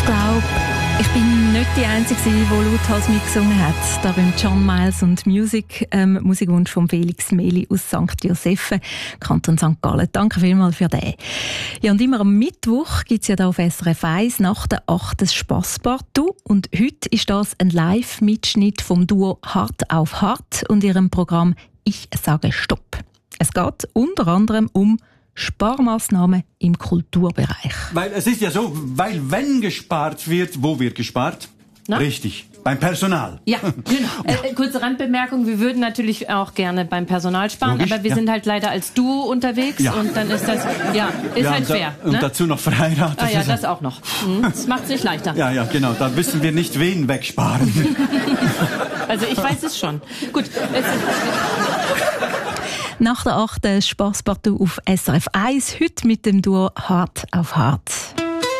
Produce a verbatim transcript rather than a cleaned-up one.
glaube, ich bin nicht die Einzige, die lauthals mitgesungen hat. Da beim John Miles und Music, ähm, Musikwunsch von Felix Meli aus Sankt Josephen, Kanton Sankt Gallen. Danke vielmals für den. Ja, und immer am Mittwoch gibt es ja hier auf S R F eins nach der acht das Spasspartout. Und heute ist das ein Live-Mitschnitt vom Duo Hart auf Hart und ihrem Programm «Ich sage Stopp». Es geht unter anderem um Sparmaßnahmen im Kulturbereich. Weil es ist ja so, weil wenn gespart wird, wo wird gespart? Na? Richtig, beim Personal. Ja, genau. Äh, kurze Randbemerkung, wir würden natürlich auch gerne beim Personal sparen, Logisch, aber wir ja. sind halt leider als Duo unterwegs Ja. und dann ist das, ja, ist Ja, halt und da- fair. Und Ne? dazu noch verheiratet. Ah ja, das auch noch. Hm, das macht es nicht leichter. Ja, ja, genau. Da müssen wir nicht wen wegsparen. Also ich weiß es schon. Gut, es, Nach der acht das Spasspartout auf S R F eins, heute mit dem Duo Hart auf Hart.